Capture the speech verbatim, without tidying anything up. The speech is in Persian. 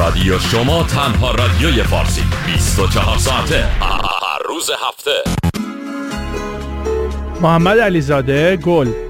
رادیو شما، تنها رادیوی فارسی، بیست و چهار ساعته هر روز هفته. محمد علیزاده گل.